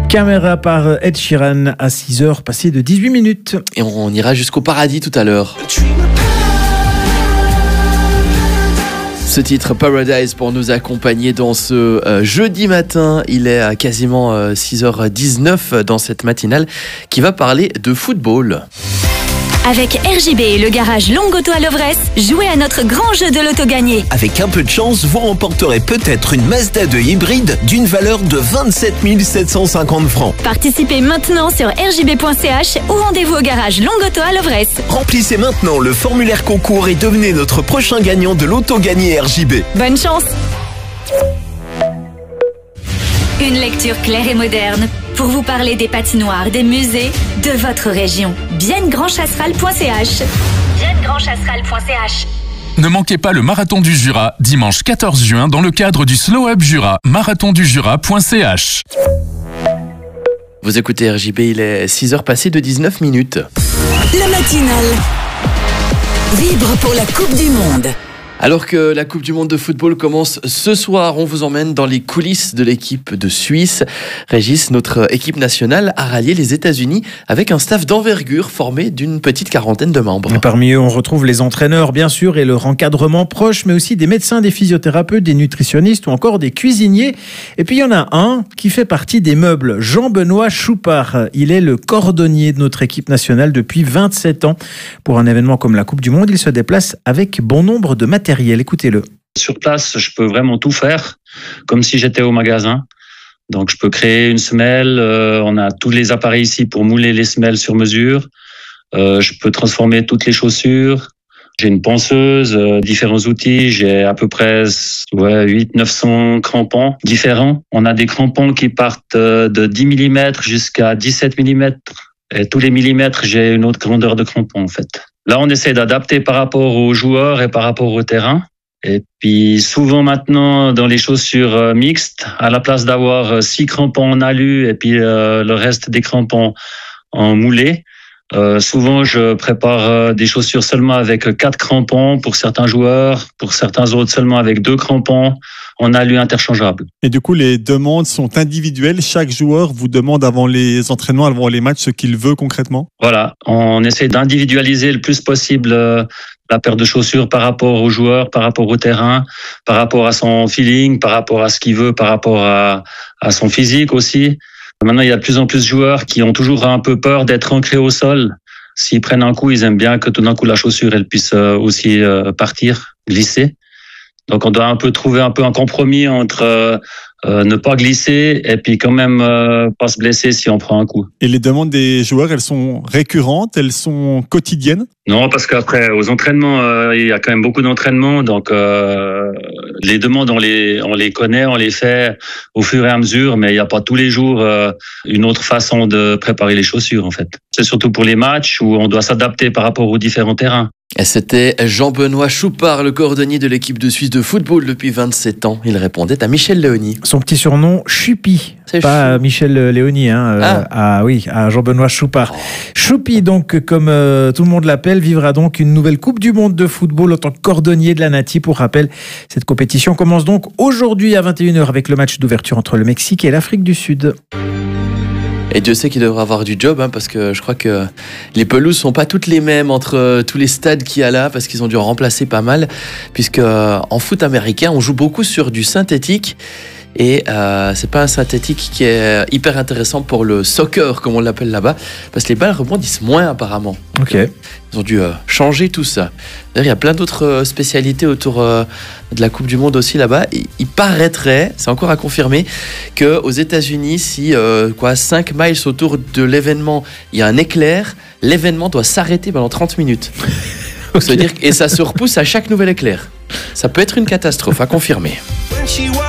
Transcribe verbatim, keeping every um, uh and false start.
Caméra par Ed Sheeran à six heures passées de dix-huit minutes. Et on ira jusqu'au paradis tout à l'heure. Ce titre Paradise pour nous accompagner dans ce euh, jeudi matin. Il est à quasiment euh, six heures dix-neuf dans cette matinale qui va parler de football. Avec R J B et le garage Longue Auto à Lovresse, jouez à notre grand jeu de loto gagné. Avec un peu de chance, vous remporterez peut-être une Mazda deux hybride d'une valeur de vingt-sept mille sept cent cinquante francs. Participez maintenant sur r j b point c h ou rendez-vous au garage Longue Auto à Lovresse. Remplissez maintenant le formulaire concours et devenez notre prochain gagnant de l'auto gagné R J B. Bonne chance! Une lecture claire et moderne pour vous parler des patinoires, des musées, de votre région. bienne grand chasseral point c h. bienne grand chasseral point c h. Ne manquez pas le Marathon du Jura, dimanche quatorze juin, dans le cadre du Slow Up Jura, marathon du jura point c h. Vous écoutez R J B, il est six heures passées de dix-neuf minutes. La matinale vibre pour la Coupe du Monde. Alors que la Coupe du Monde de football commence ce soir, on vous emmène dans les coulisses de l'équipe de Suisse. Régis, notre équipe nationale a rallié les États-Unis avec un staff d'envergure formé d'une petite quarantaine de membres. Et parmi eux, on retrouve les entraîneurs, bien sûr, et leur encadrement proche, mais aussi des médecins, des physiothérapeutes, des nutritionnistes ou encore des cuisiniers. Et puis il y en a un qui fait partie des meubles, Jean-Benoît Choupard. Il est le cordonnier de notre équipe nationale depuis vingt-sept ans. Pour un événement comme la Coupe du Monde, il se déplace avec bon nombre de matériel. Écoutez-le. Sur place, je peux vraiment tout faire, comme si j'étais au magasin. Donc, je peux créer une semelle. Euh, on a tous les appareils ici pour mouler les semelles sur mesure. Euh, je peux transformer toutes les chaussures. J'ai une ponceuse, euh, différents outils. J'ai à peu près ouais, huit cents neuf cents crampons différents. On a des crampons qui partent de dix millimètres jusqu'à dix-sept millimètres. Et tous les millimètres, j'ai une autre grandeur de crampon, en fait. Là, on essaie d'adapter par rapport aux joueurs et par rapport au terrain. Et puis, souvent maintenant, dans les chaussures mixtes, à la place d'avoir six crampons en alu et puis euh, le reste des crampons en moulé, euh, souvent, je prépare des chaussures seulement avec quatre crampons pour certains joueurs, pour certains autres seulement avec deux crampons en alu interchangeable. Et du coup, les demandes sont individuelles. Chaque joueur vous demande avant les entraînements, avant les matchs, ce qu'il veut concrètement? Voilà, on essaie d'individualiser le plus possible la paire de chaussures par rapport aux joueurs, par rapport au terrain, par rapport à son feeling, par rapport à ce qu'il veut, par rapport à, à son physique aussi. Maintenant, il y a de plus en plus de joueurs qui ont toujours un peu peur d'être ancrés au sol. S'ils prennent un coup, ils aiment bien que tout d'un coup la chaussure elle puisse aussi partir, glisser. Donc, on doit un peu trouver un peu un compromis entre euh, euh, ne pas glisser et puis quand même euh, pas se blesser si on prend un coup. Et les demandes des joueurs, elles sont récurrentes, elles sont quotidiennes? Non, parce qu'après, aux entraînements, euh, il y a quand même beaucoup d'entraînements. Donc, euh, les demandes, on les, on les connaît, on les fait au fur et à mesure, mais il n'y a pas tous les jours euh, une autre façon de préparer les chaussures, en fait. C'est surtout pour les matchs où on doit s'adapter par rapport aux différents terrains. Et c'était Jean-Benoît Choupard, le cordonnier de l'équipe de Suisse de football depuis vingt-sept ans. Il répondait à Michel Léoni. Son petit surnom, Choupi. C'est pas Chou. Michel Léoni, hein, euh, ah. ah oui, à Jean-Benoît Choupard. Oh. Choupi, donc, comme euh, tout le monde l'appelle, vivra donc une nouvelle Coupe du Monde de football en tant que cordonnier de la Nati. Pour rappel, cette compétition commence donc aujourd'hui à vingt et une heures avec le match d'ouverture entre le Mexique et l'Afrique du Sud. Et Dieu sait qu'il devrait avoir du job, hein, parce que je crois que les pelouses sont pas toutes les mêmes entre euh, tous les stades qu'il y a là, parce qu'ils ont dû en remplacer pas mal, puisque euh, en foot américain, on joue beaucoup sur du synthétique. Et euh, c'est pas un synthétique qui est hyper intéressant pour le soccer, comme on l'appelle là-bas, parce que les balles rebondissent moins apparemment. Ok. Donc, ils ont dû euh, changer tout ça. D'ailleurs, il y a plein d'autres euh, spécialités autour euh, de la Coupe du Monde aussi là-bas. Et il paraîtrait, c'est encore à confirmer, qu'aux États-Unis, si euh, quoi, cinq miles autour de l'événement, il y a un éclair, l'événement doit s'arrêter pendant trente minutes. Okay. Ça veut dire, et ça se repousse à chaque nouvel éclair. Ça peut être une catastrophe, à confirmer.